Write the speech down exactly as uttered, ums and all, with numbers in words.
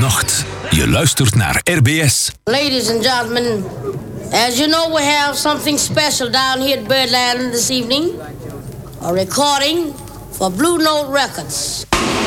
nacht. Je luistert naar R B S. Ladies and gentlemen, as you know, we have something special down here at Birdland this evening. A recording for Blue Note Records.